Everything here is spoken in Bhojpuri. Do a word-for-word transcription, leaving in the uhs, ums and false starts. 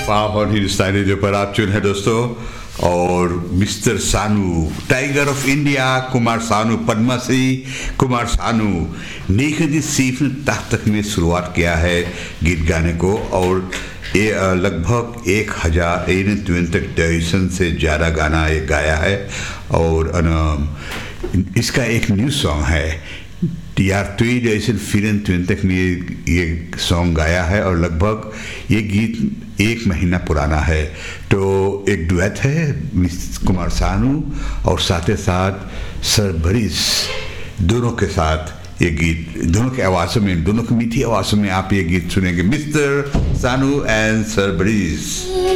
पाप और हिंदुस्तानी रेडियो पर आप चुन है दोस्तों। और मिस्टर सानू, tiger of India Kumar Sanu, Padmashri Kumar Sanu ने जी सिर्फ तक में शुरुआत किया है गीत गाने को, और ये लगभग एक हजार तक डेसन से ज़्यादा गाना ये गाया है। और इसका एक न्यू सॉन्ग है यार तुई जैसे फिरन तुन तक में ये ये सॉन्ग गाया है, और लगभग ये गीत एक महीना पुराना है। तो एक डुएट है मिस कुमार सानू और साथ ही साथ सरबरीस, दोनों के साथ ये गीत, दोनों के आवाज़ों में, दोनों की मीठी आवाज़ों में आप ये गीत सुनेंगे, मिस्टर सानू एंड सरबरीस।